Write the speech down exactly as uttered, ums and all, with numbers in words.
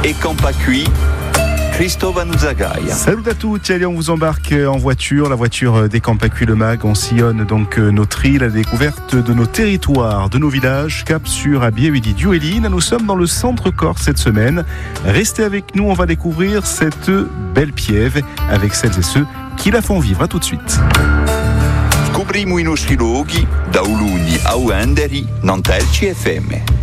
et Campacui, Christophe Nuzagaia. Salut à tous, allez, on vous embarque en voiture, la voiture des Campacui Le Mag. On sillonne donc notre île à la découverte de nos territoires, de nos villages, cap sur Abiewidi Duelin. Nous sommes dans le centre Corse cette semaine. Restez avec nous, on va découvrir cette belle piève avec celles et ceux qui la font vivre. À tout de suite. Scopriamo i nostri luoghi da Uluni a Uenderi, Nantelci F M.